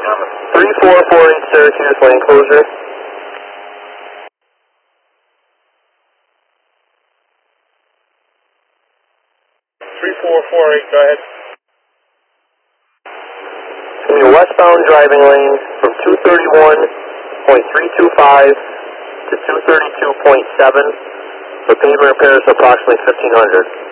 3448 Syracuse, lane closure. 3448, go ahead. In your westbound driving lane from 231.325 to 232.7. The pavement repairs approximately 1500.